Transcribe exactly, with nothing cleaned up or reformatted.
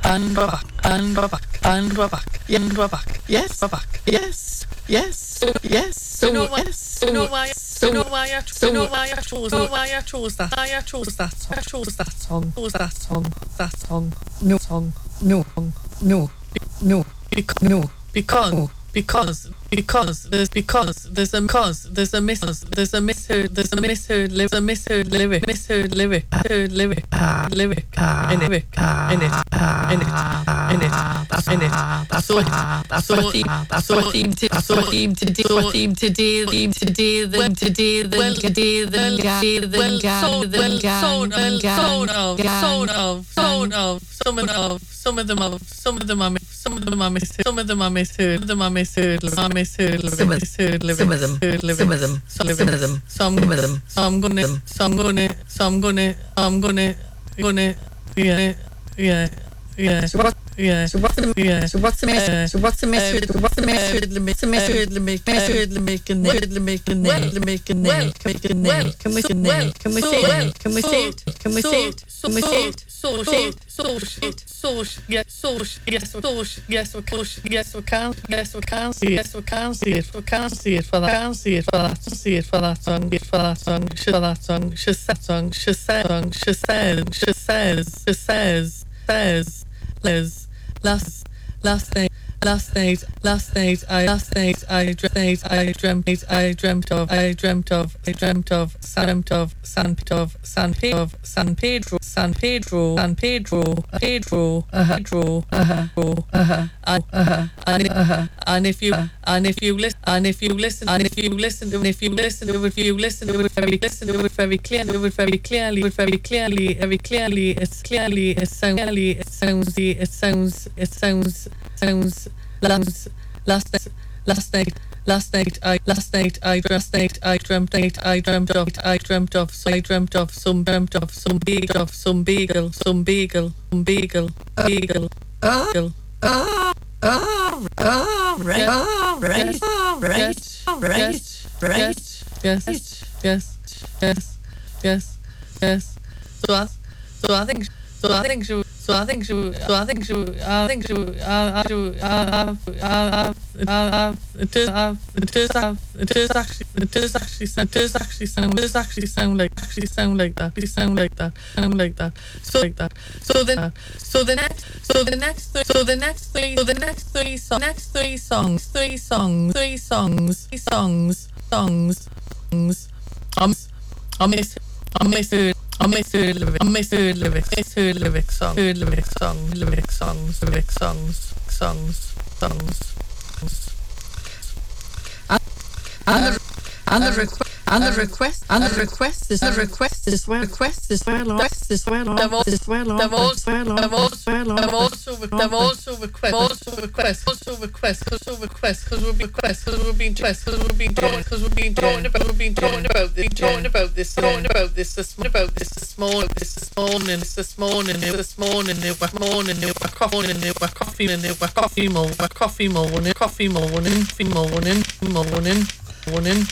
and we're back, and we're back, and we're back, and we're back. Yes, we're back. Yes, yes, yes. So you know why? Yes, You know why? so You know why? I chose. You know why I chose. You know why I chose that? Why I chose that? I chose that song. Chose that song. That song. No song. No. No. No. Because No. because. No. Because because there's because there's a because there's a miss there's a misheard there's a misheard there's a misheard lyric misheard lyric misheard lyric lyric in it in it in it in it in it That's what that's what theme that's what theme to that's what theme to do what theme to do theme to do then to do then to do then then well so then well so of so of so of some of some of them of some of them are some of them are misheard some of them are misheard some of them are misheard are misheard some of them some of them some of them some of them some of them so I'm gonna so I'm gonna so I'm gonna I'm gonna gonna yeah yeah yeah so what yeah so what's the yeah so what's the message so what's the message what's the message the message the message the make and the make and the make and the can we say can we say can we say can we say so so so so so so yes so yes so yes we can yes we can yes we can see yes we can see it we can see it for that can see it for that see it for that song for that song she for that song she said song she said she says she says she says says Liz last last night last night last night I last night I dreamt I dreamt I dreamt of I dreamt of I dreamt of dreamt of San of San Pedro San Pedro San Pedro San Pedro Pedro Pedro uh-huh uh-huh and uh-huh and if you and if you listen and if you listen and if you listen and if you listen to it if you listen to it very listen to it very clearly it very clearly it very clearly very clearly it's clearly it sounds clearly it sounds it sounds it sounds sounds last last night last night last night I last night I last night I dreamt night I dreamt of I dreamt of so I dreamt of some dreamt of some beagle of some beagle some beagle some beagle beagle beagle oh oh oh right oh right oh right oh right right yes yes yes yes yes so I so I think so I think she So I think she, so I think she, I think she, I, I, I, I, I, it is, it is, it is actually, it is actually, it is actually sound, it is actually sound like, actually sound like that, actually sound like that, sound like that, so like that. So then, so the next, so the next, so the next three, so the next three songs, next three songs, three songs, three songs, three songs, songs, songs. I'm, I'm miss, I'm missing. I miss her lyrics. I miss her lyrics. Miss her lyrics. Song. Her lyrics. Song. Lyrics. Songs. Lyrics. Songs. Songs. Songs. And the and the request and the request and the request is the request is well request is well request is well is well They've also they've also they've also they've also request also request also request also request because we've been request because we've been request because we've been talking because we've been talking about we've been talking about this talking about this talking about this this about this this morning this this morning this this morning this morning this morning we're coffee and we're coffee and we're coffee more we're coffee more and coffee more and morning morning morning morning